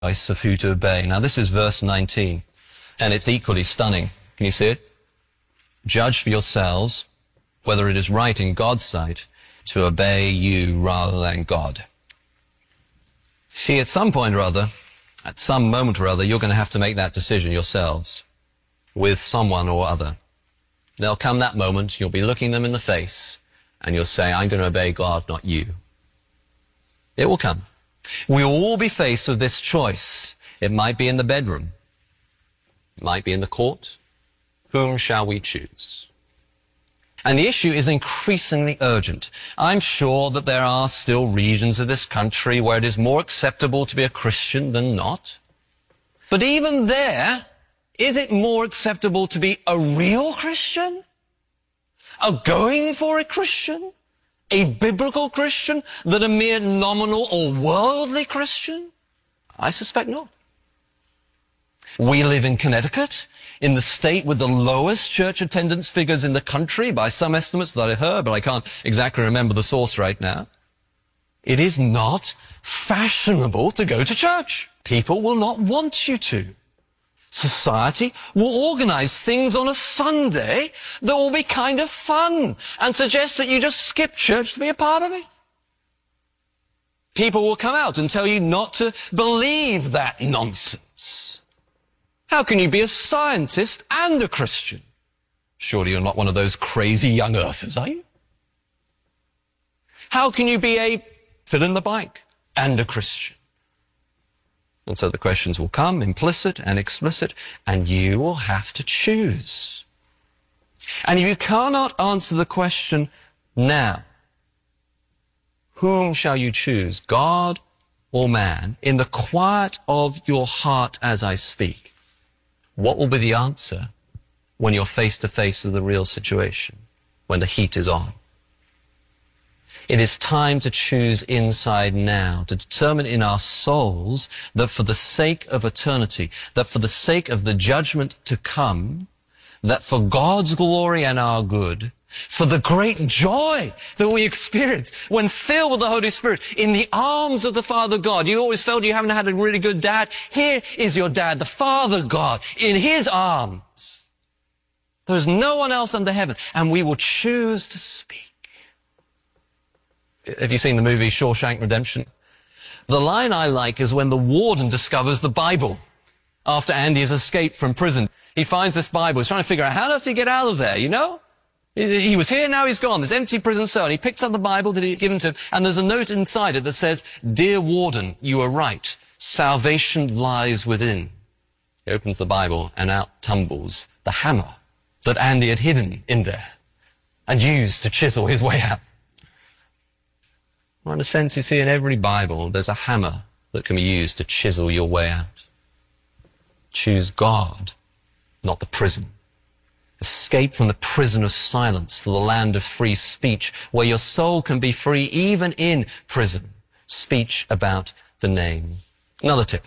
choice of who to obey. Now this is verse 19, and it's equally stunning. Can you see it? Judge for yourselves whether it is right in God's sight to obey you rather than God. See, at some point or other, at some moment or other, you're going to have to make that decision yourselves with someone or other. There'll come that moment, you'll be looking them in the face, and you'll say, I'm going to obey God, not you. It will come. We'll all be faced with this choice. It might be in the bedroom. It might be in the court. Whom shall we choose? And the issue is increasingly urgent. I'm sure that there are still regions of this country where it is more acceptable to be a Christian than not. But even there, is it more acceptable to be a real Christian? A going for a Christian? A biblical Christian than a mere nominal or worldly Christian? I suspect not. We live in Connecticut, in the state with the lowest church attendance figures in the country, by some estimates that I heard, but I can't exactly remember the source right now. It is not fashionable to go to church. People will not want you to. Society will organize things on a Sunday that will be kind of fun and suggest that you just skip church to be a part of it. People will come out and tell you not to believe that nonsense. How can you be a scientist and a Christian? Surely you're not one of those crazy young earthers, are you? How can you be a fill in the blank and a Christian? And so the questions will come, implicit and explicit, and you will have to choose. And if you cannot answer the question now, whom shall you choose, God or man, in the quiet of your heart as I speak? What will be the answer when you're face to face with the real situation, when the heat is on? It is time to choose inside now, to determine in our souls that for the sake of eternity, that for the sake of the judgment to come, that for God's glory and our good, for the great joy that we experience when filled with the Holy Spirit in the arms of the Father God. You always felt you haven't had a really good dad. Here is your dad, the Father God, in his arms. There's no one else under heaven, and we will choose to speak. Have you seen the movie Shawshank Redemption? The line I like is when the warden discovers the Bible after Andy has escaped from prison. He finds this Bible. He's trying to figure out how on earth to get out of there, you know? He was here, now he's gone. This empty prison cell. And he picks up the Bible that he'd given to him, and there's a note inside it that says, Dear warden, you are right. Salvation lies within. He opens the Bible, and out tumbles the hammer that Andy had hidden in there and used to chisel his way out. Well, in a sense, you see, in every Bible, there's a hammer that can be used to chisel your way out. Choose God, not the prison. Escape from the prison of silence to the land of free speech, where your soul can be free even in prison. Speech about the name. Another tip.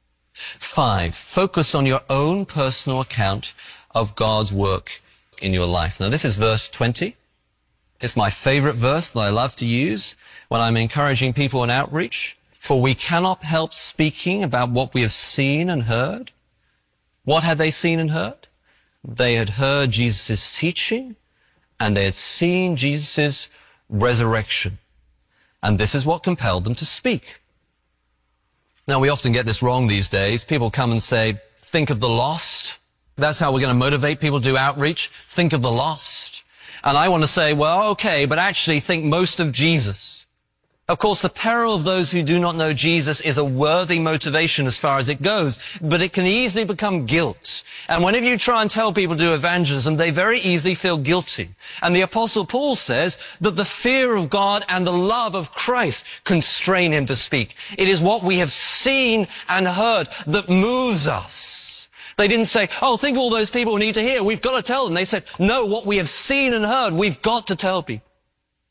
5, focus on your own personal account of God's work in your life. Now, this is verse 20. It's my favorite verse that I love to use when I'm encouraging people in outreach. For we cannot help speaking about what we have seen and heard. What had they seen and heard? They had heard Jesus' teaching, and they had seen Jesus' resurrection. And this is what compelled them to speak. Now, we often get this wrong these days. People come and say, think of the lost. That's how we're going to motivate people to do outreach. Think of the lost. And I want to say, well, okay, but actually think most of Jesus. Of course, the peril of those who do not know Jesus is a worthy motivation as far as it goes, but it can easily become guilt. And whenever you try and tell people to do evangelism, they very easily feel guilty. And the Apostle Paul says that the fear of God and the love of Christ constrain him to speak. It is what we have seen and heard that moves us. They didn't say, oh, think of all those people who need to hear. We've got to tell them. They said, no, what we have seen and heard, we've got to tell people.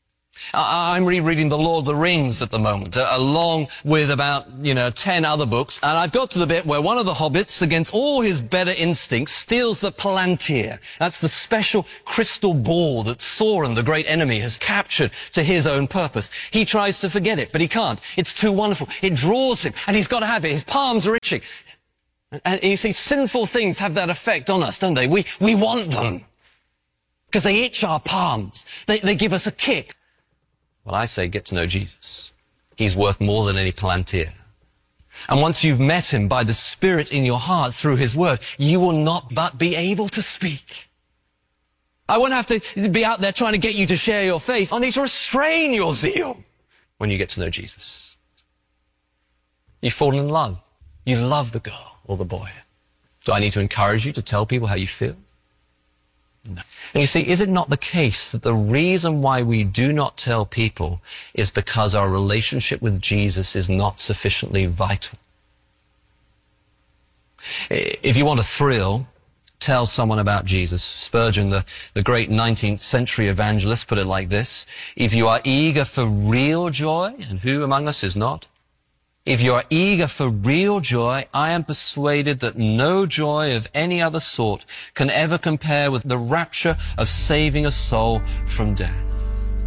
I'm rereading The Lord of the Rings at the moment, along with about, 10 other books. And I've got to the bit where one of the hobbits, against all his better instincts, steals the Palantir. That's the special crystal ball that Sauron, the great enemy, has captured to his own purpose. He tries to forget it, but he can't. It's too wonderful. It draws him, and he's got to have it. His palms are itching. And you see, sinful things have that effect on us, don't they? We want them, because they itch our palms. They give us a kick. Well, I say get to know Jesus. He's worth more than any Palantir. And once you've met him by the Spirit in your heart through his word, you will not but be able to speak. I won't have to be out there trying to get you to share your faith. I need to restrain your zeal when you get to know Jesus. You fall in love. You love the girl or the boy. Do I need to encourage you to tell people how you feel? No. And you see, is it not the case that the reason why we do not tell people is because our relationship with Jesus is not sufficiently vital? If you want a thrill, tell someone about Jesus. Spurgeon, the great 19th century evangelist, put it like this: if you are eager for real joy, and who among us is not? If you are eager for real joy, I am persuaded that no joy of any other sort can ever compare with the rapture of saving a soul from death.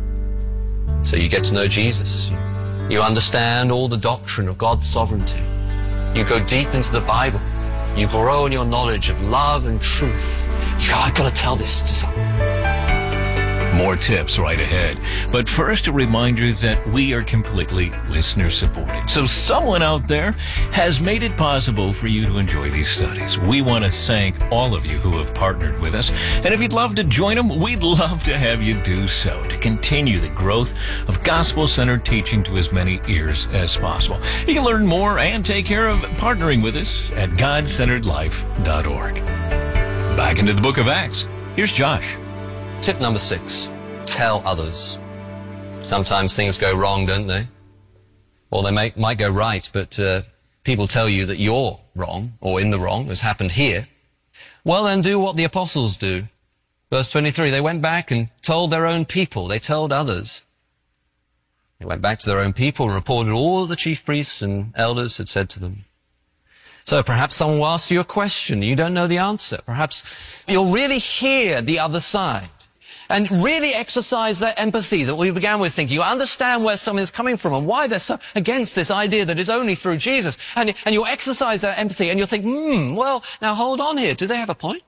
So you get to know Jesus. You understand all the doctrine of God's sovereignty. You go deep into the Bible. You grow in your knowledge of love and truth. You go, I've got to tell this to someone. More tips right ahead. But first, a reminder that we are completely listener-supported. So someone out there has made it possible for you to enjoy these studies. We want to thank all of you who have partnered with us. And if you'd love to join them, we'd love to have you do so to continue the growth of gospel-centered teaching to as many ears as possible. You can learn more and take care of partnering with us at godcenteredlife.org. Back into the book of Acts. Here's Josh. Tip number 6, tell others. Sometimes things go wrong, don't they? Or they might go right, but people tell you that you're wrong, or in the wrong, as happened here. Well, then do what the apostles do. Verse 23, they went back and told their own people. They told others. They went back to their own people and reported all the chief priests and elders had said to them. So perhaps someone will ask you a question. You don't know the answer. Perhaps you'll really hear the other side. And really exercise that empathy that we began with thinking. You understand where someone is coming from and why they're so against this idea that it's only through Jesus. And you'll exercise that empathy and you'll think, well, now hold on here. Do they have a point?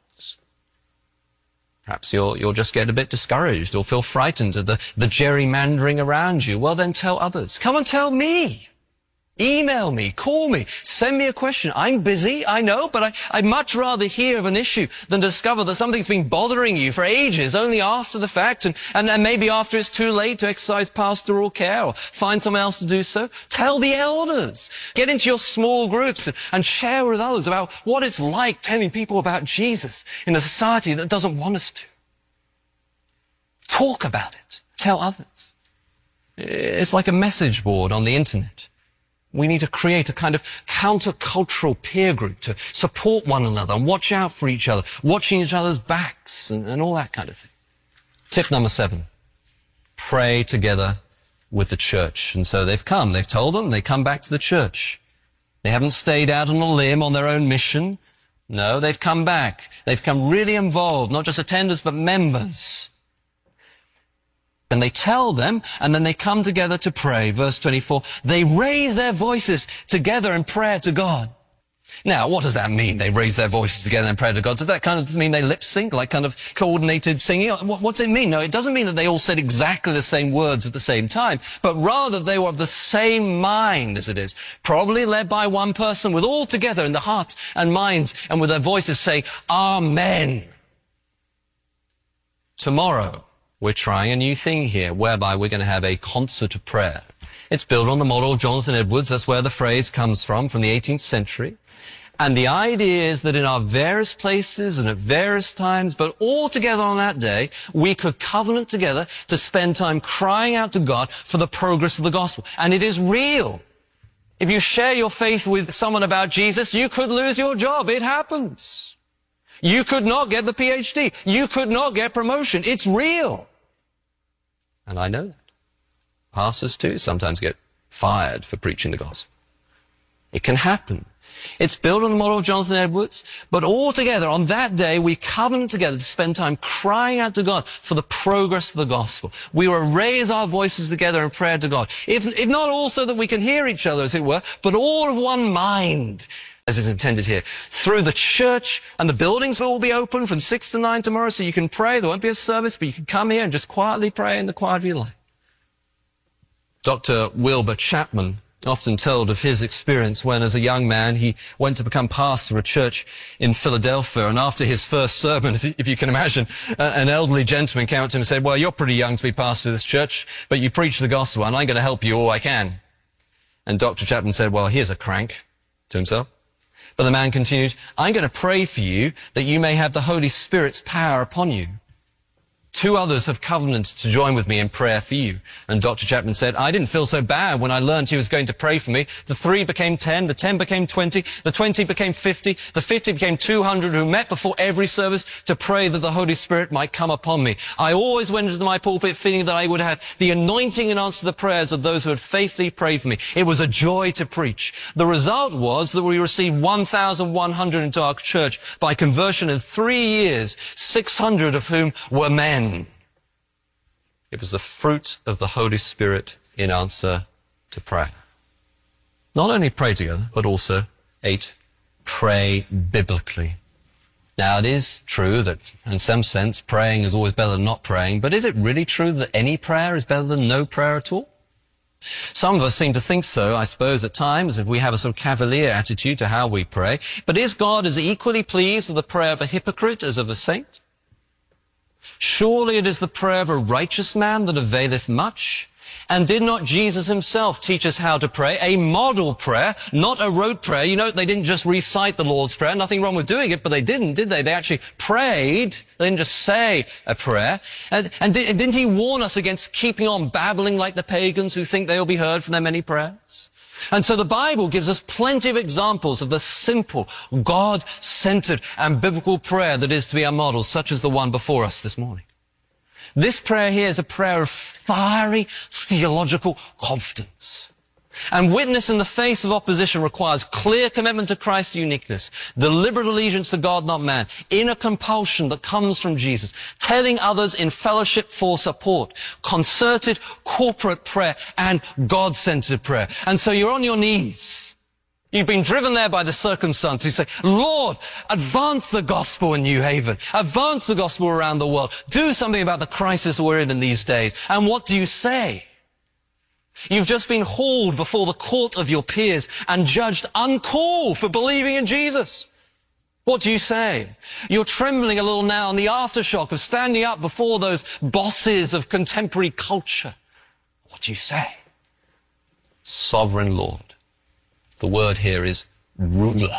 Perhaps you'll just get a bit discouraged or feel frightened at the gerrymandering around you. Well, then tell others. Come and tell me. Email me, call me, send me a question. I'm busy, I know, but I'd much rather hear of an issue than discover that something's been bothering you for ages, only after the fact, and maybe after it's too late to exercise pastoral care or find someone else to do so. Tell the elders. Get into your small groups and share with others about what it's like telling people about Jesus in a society that doesn't want us to. Talk about it. Tell others. It's like a message board on the internet. We need to create a kind of countercultural peer group to support one another and watch out for each other, watching each other's backs and all that kind of thing. Tip number 7, pray together with the church. And so they've told them, they come back to the church. They haven't stayed out on a limb on their own mission. No, they've come back. They've come really involved, not just attenders, but members. And they tell them, and then they come together to pray. Verse 24, they raise their voices together in prayer to God. Now, what does that mean? They raise their voices together in prayer to God. Does that kind of mean they lip sync, like kind of coordinated singing? What's it mean? No, it doesn't mean that they all said exactly the same words at the same time, but rather they were of the same mind as it is. Probably led by one person with all together in the hearts and minds and with their voices saying, Amen. Tomorrow, we're trying a new thing here, whereby we're going to have a concert of prayer. It's built on the model of Jonathan Edwards. That's where the phrase comes from the 18th century. And the idea is that in our various places and at various times, but all together on that day, we could covenant together to spend time crying out to God for the progress of the gospel. And it is real. If you share your faith with someone about Jesus, you could lose your job. It happens. You could not get the PhD. You could not get promotion. It's real. And I know that. Pastors too sometimes get fired for preaching the gospel. It can happen. It's built on the model of Jonathan Edwards, but all together on that day we covenant together to spend time crying out to God for the progress of the gospel. We will raise our voices together in prayer to God. If not also that we can hear each other, as it were, but all of one mind, as is intended here. Through the church, and the buildings will be open from 6 to 9 tomorrow, so you can pray. There won't be a service, but you can come here and just quietly pray in the quiet of your life. Dr. Wilbur Chapman often told of his experience when, as a young man, he went to become pastor of a church in Philadelphia. And after his first sermon, if you can imagine, an elderly gentleman came up to him and said, well, you're pretty young to be pastor of this church, but you preach the gospel, and I'm going to help you all I can. And Dr. Chapman said, well, here's a crank, to himself. But the man continued, I'm going to pray for you that you may have the Holy Spirit's power upon you. 2 others have covenanted to join with me in prayer for you. And Dr. Chapman said, I didn't feel so bad when I learned he was going to pray for me. The 3 became 10, the 10 became 20, the 20 became 50, the 50 became 200 who met before every service to pray that the Holy Spirit might come upon me. I always went into my pulpit feeling that I would have the anointing and answer the prayers of those who had faithfully prayed for me. It was a joy to preach. The result was that we received 1,100 into our church by conversion in 3 years, 600 of whom were men. It was the fruit of the Holy Spirit in answer to prayer. Not only pray together, but also 8, pray biblically. Now, it is true that, in some sense, praying is always better than not praying, but is it really true that any prayer is better than no prayer at all? Some of us seem to think so, I suppose, at times, if we have a sort of cavalier attitude to how we pray. But is God as equally pleased with the prayer of a hypocrite as of a saint? Surely it is the prayer of a righteous man that availeth much. And did not Jesus himself teach us how to pray? A model prayer, not a rote prayer. You know, they didn't just recite the Lord's Prayer. Nothing wrong with doing it, but they didn't, did they? They actually prayed. They didn't just say a prayer. And didn't he warn us against keeping on babbling like the pagans who think they'll be heard from their many prayers? And so the Bible gives us plenty of examples of the simple, God-centered and biblical prayer that is to be our model, such as the one before us this morning. This prayer here is a prayer of fiery theological confidence. And witness in the face of opposition requires clear commitment to Christ's uniqueness, deliberate allegiance to God, not man, inner compulsion that comes from Jesus, telling others in fellowship for support, concerted corporate prayer, and God-centered prayer. And so you're on your knees. You've been driven there by the circumstance. You say, Lord, advance the gospel in New Haven. Advance the gospel around the world. Do something about the crisis we're in these days. And what do you say? You've just been hauled before the court of your peers and judged uncalled for believing in Jesus. What do you say? You're trembling a little now in the aftershock of standing up before those bosses of contemporary culture. What do you say? Sovereign Lord. The word here is ruler.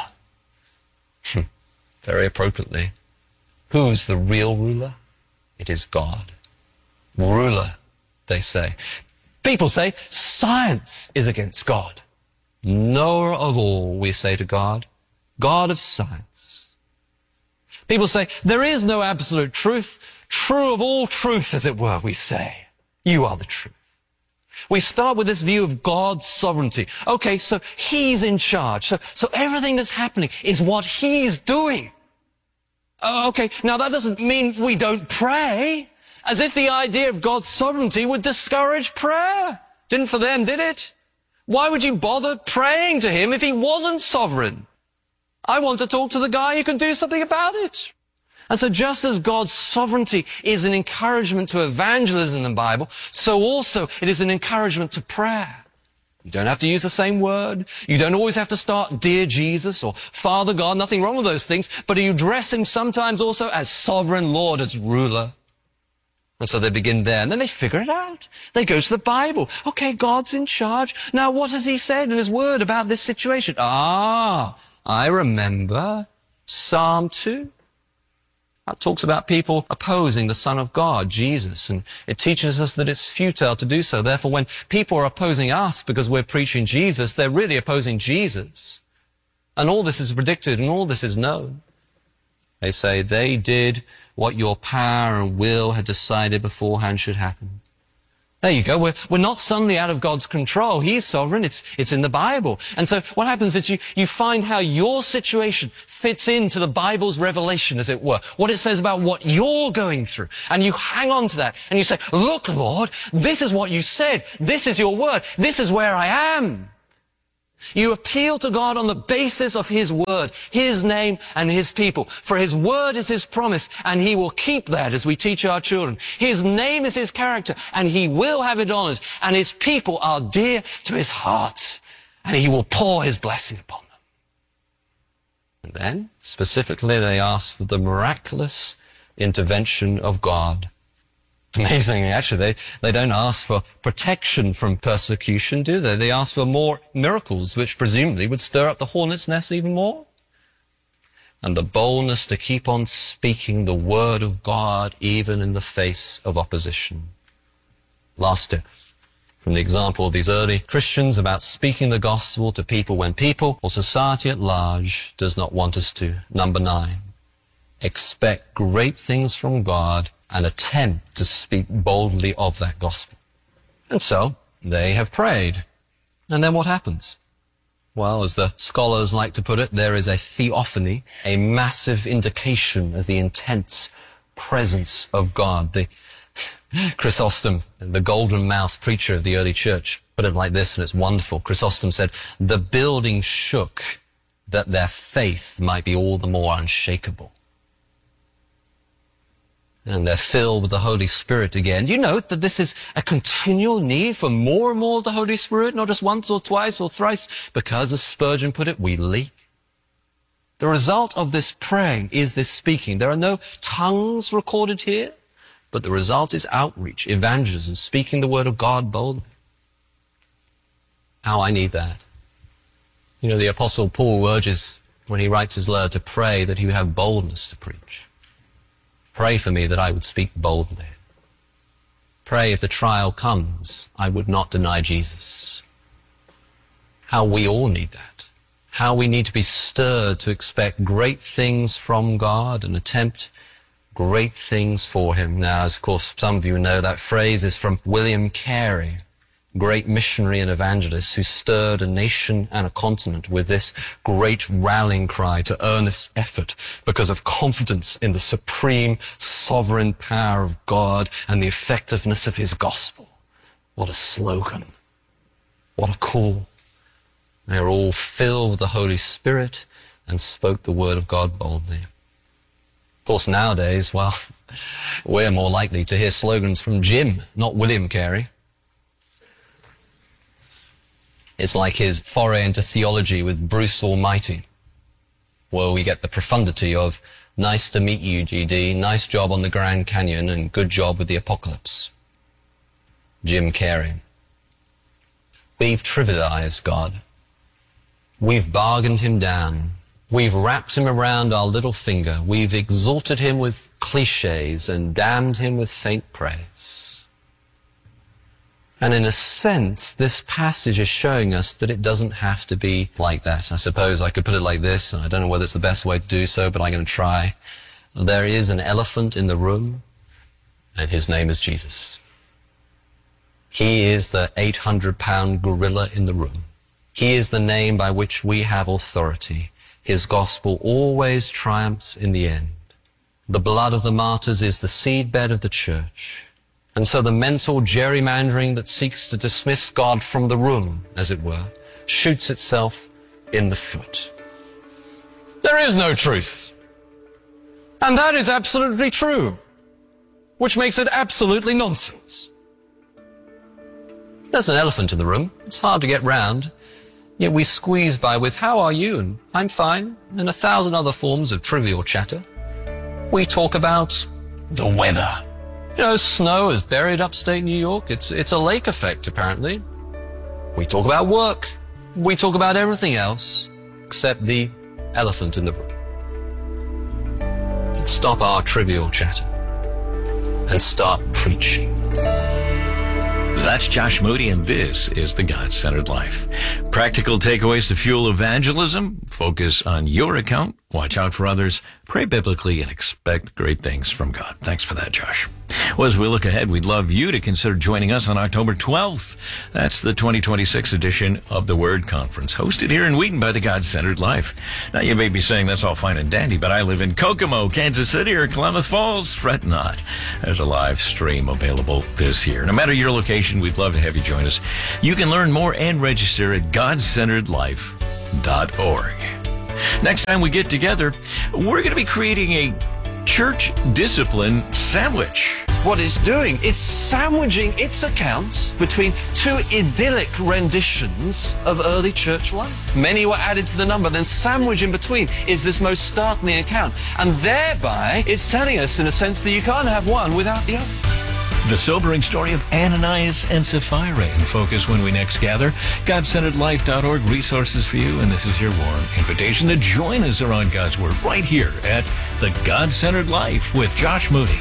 Very appropriately. Who's the real ruler? It is God. Ruler, they say. People say science is against God. Knower of all, we say to God, God of science. People say there is no absolute truth, true of all truth, as it were, we say. You are the truth. We start with this view of God's sovereignty. Okay, so he's in charge. So everything that's happening is what he's doing. Okay, now that doesn't mean we don't pray. As if the idea of God's sovereignty would discourage prayer. Didn't for them, did it? Why would you bother praying to him if he wasn't sovereign? I want to talk to the guy who can do something about it. And so just as God's sovereignty is an encouragement to evangelism in the Bible, so also it is an encouragement to prayer. You don't have to use the same word. You don't always have to start, Dear Jesus or Father God, nothing wrong with those things. But you address him sometimes also as Sovereign Lord, as ruler. And so they begin there, and then they figure it out. They go to the Bible. Okay, God's in charge. Now, what has he said in his word about this situation? I remember Psalm 2. That talks about people opposing the Son of God, Jesus, and it teaches us that it's futile to do so. Therefore, when people are opposing us because we're preaching Jesus, they're really opposing Jesus. And all this is predicted, and all this is known. They say they did what your power and will had decided beforehand should happen. There you go. We're not suddenly out of God's control. He's sovereign. It's in the Bible. And so what happens is you find how your situation fits into the Bible's revelation, as it were. What it says about what you're going through. And you hang on to that. And you say, look, Lord, this is what you said. This is your word. This is where I am. You appeal to God on the basis of His word, His name, and His people. For His word is His promise, and He will keep that as we teach our children. His name is His character, and He will have it honored. And His people are dear to His heart, and He will pour His blessing upon them. And then, specifically, they ask for the miraculous intervention of God. Amazingly, actually, they don't ask for protection from persecution, do they? They ask for more miracles, which presumably would stir up the hornet's nest even more. And the boldness to keep on speaking the word of God, even in the face of opposition. Last step, from the example of these early Christians about speaking the gospel to people when people or society at large does not want us to. Number 9, expect great things from God and attempt to speak boldly of that gospel. And so, they have prayed. And then what happens? Well, as the scholars like to put it, there is a theophany, a massive indication of the intense presence of God. The Chrysostom, the golden-mouthed preacher of the early church, put it like this, and it's wonderful. Chrysostom said, the building shook that their faith might be all the more unshakable. And they're filled with the Holy Spirit again. You note that this is a continual need for more and more of the Holy Spirit, not just once or twice or thrice, because, as Spurgeon put it, we leak. The result of this praying is this speaking. There are no tongues recorded here, but the result is outreach, evangelism, speaking the word of God boldly. How I need that. You know, the Apostle Paul urges, when he writes his letter, to pray that he would have boldness to preach. Pray for me that I would speak boldly. Pray if the trial comes, I would not deny Jesus. How we all need that. How we need to be stirred to expect great things from God and attempt great things for Him. Now, as of course some of you know, that phrase is from William Carey, great missionary and evangelist who stirred a nation and a continent with this great rallying cry to earnest effort because of confidence in the supreme sovereign power of God and the effectiveness of His gospel. What a slogan. What a call. They were all filled with the Holy Spirit and spoke the word of God boldly. Of course, nowadays, well, we're more likely to hear slogans from Jim, not William Carey. It's like his foray into theology with Bruce Almighty, where we get the profundity of nice to meet you, GD, nice job on the Grand Canyon, and good job with the apocalypse. Jim Carrey. We've trivialized God. We've bargained Him down. We've wrapped Him around our little finger. We've exalted Him with cliches and damned Him with faint praise. And in a sense, this passage is showing us that it doesn't have to be like that. I suppose I could put it like this, and I don't know whether it's the best way to do so, but I'm going to try. There is an elephant in the room, and his name is Jesus. He is the 800-pound gorilla in the room. He is the name by which we have authority. His gospel always triumphs in the end. The blood of the martyrs is the seedbed of the church. And so the mental gerrymandering that seeks to dismiss God from the room, as it were, shoots itself in the foot. There is no truth. And that is absolutely true, which makes it absolutely nonsense. There's an elephant in the room. It's hard to get round. Yet we squeeze by with, how are you? And I'm fine. And 1,000 other forms of trivial chatter. We talk about the weather. You know, snow is buried upstate New York. It's a lake effect, apparently. We talk about work. We talk about everything else except the elephant in the room. Let's stop our trivial chatter and start preaching. That's Josh Moody, and this is The God-Centered Life. Practical takeaways to fuel evangelism. Focus on your account. Watch out for others. Pray biblically and expect great things from God. Thanks for that, Josh. Well, as we look ahead, we'd love you to consider joining us on October 12th. That's the 2026 edition of the Word Conference, hosted here in Wheaton by the God-Centered Life. Now, you may be saying that's all fine and dandy, but I live in Kokomo, Kansas City, or Klamath Falls. Fret not. There's a live stream available this year. No matter your location, we'd love to have you join us. You can learn more and register at godcenteredlife.org. Next time we get together, we're going to be creating a church discipline sandwich. What it's doing is sandwiching its accounts between two idyllic renditions of early church life. Many were added to the number, then sandwiched in between is this most startling account. And thereby, it's telling us, in a sense, that you can't have one without the other. The sobering story of Ananias and Sapphira in focus when we next gather. GodCenteredLife.org, resources for you, and this is your warm invitation to join us around God's Word right here at the God-Centered Life with Josh Moody.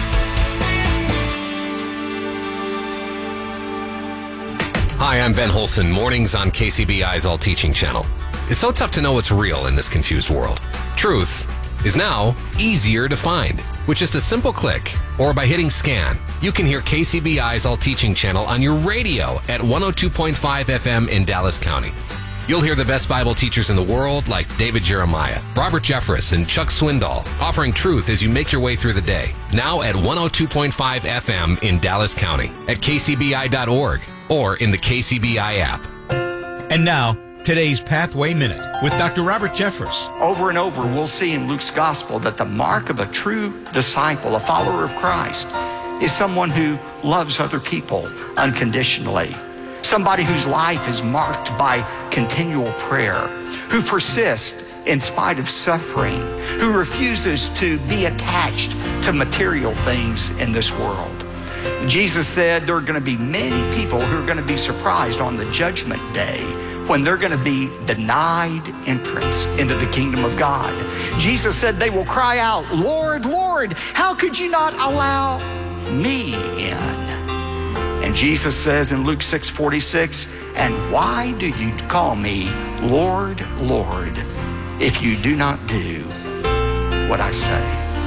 Hi, I'm Ben Holson, mornings on KCBI's All Teaching channel. It's so tough to know what's real in this confused world. Truth is now easier to find. With just a simple click or by hitting scan, you can hear KCBI's All Teaching channel on your radio at 102.5 FM in Dallas County. You'll hear the best Bible teachers in the world like David Jeremiah, Robert Jeffress, and Chuck Swindoll offering truth as you make your way through the day. Now at 102.5 FM in Dallas County, at kcbi.org, or in the KCBI app. And now, today's Pathway Minute with Dr. Robert Jeffress. Over and over, we'll see in Luke's gospel that the mark of a true disciple, a follower of Christ, is someone who loves other people unconditionally. Somebody whose life is marked by continual prayer, who persists in spite of suffering, who refuses to be attached to material things in this world. Jesus said there are going to be many people who are going to be surprised on the judgment day when they're going to be denied entrance into the kingdom of God. Jesus said they will cry out, "Lord, Lord, how could you not allow me in?" And Jesus says in Luke 6:46, "And why do you call me Lord, Lord, if you do not do what I say?"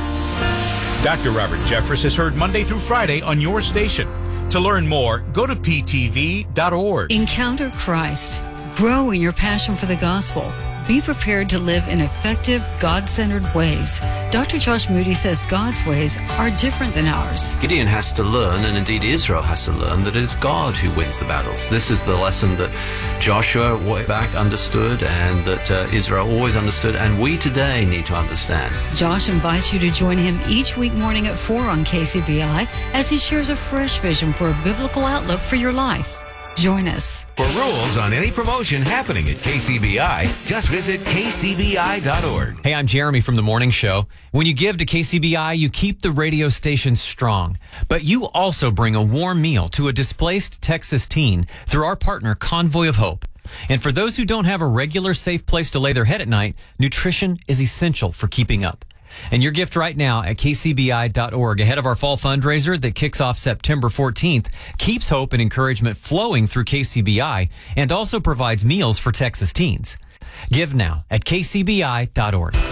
Dr. Robert Jeffress is heard Monday through Friday on your station. To learn more, go to ptv.org. Encounter Christ. Grow in your passion for the gospel. Be prepared to live in effective, God-centered ways. Dr. Josh Moody says God's ways are different than ours. Gideon has to learn, and indeed Israel has to learn, that it is God who wins the battles. This is the lesson that Joshua way back understood, and that Israel always understood, and we today need to understand. Josh invites you to join him each week morning at 4 on KCBI as he shares a fresh vision for a biblical outlook for your life. Join us. For rules on any promotion happening at KCBI, just visit kcbi.org. Hey, I'm Jeremy from The Morning Show. When you give to KCBI, you keep the radio station strong, but you also bring a warm meal to a displaced Texas teen through our partner, Convoy of Hope. And for those who don't have a regular safe place to lay their head at night, nutrition is essential for keeping up. And your gift right now at kcbi.org ahead of our fall fundraiser that kicks off September 14th keeps hope and encouragement flowing through KCBI and also provides meals for Texas teens. Give now at kcbi.org.